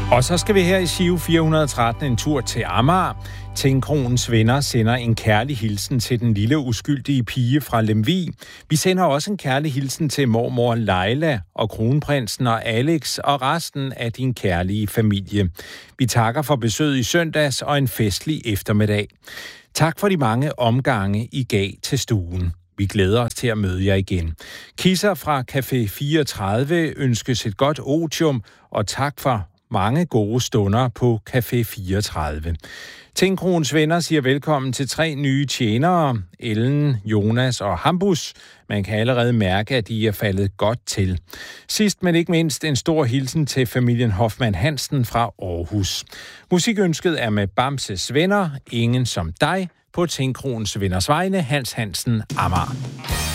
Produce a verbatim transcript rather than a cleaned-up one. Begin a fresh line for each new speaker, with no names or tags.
Og så skal vi her i Giro fire hundrede og tretten en tur til Amager. Tingkronens venner sender en kærlig hilsen til den lille uskyldige pige fra Lemvig. Vi sender også en kærlig hilsen til mormor Leila og kronprinsen og Alex og resten af din kærlige familie. Vi takker for besøget i søndags og en festlig eftermiddag. Tak for de mange omgange, I gav til stuen. Vi glæder os til at møde jer igen. Kisser fra Café fireogtredive ønskes et godt otium, og tak for mange gode stunder på Café fireogtredive. Tingkronens venner siger velkommen til tre nye tjenere, Ellen, Jonas og Hambus. Man kan allerede mærke, at de er faldet godt til. Sidst, men ikke mindst, en stor hilsen til familien Hoffmann Hansen fra Aarhus. Musikønsket er med Bamses venner, Ingen som dig, på Tingkronens venners vegne, Hans Hansen, Amager.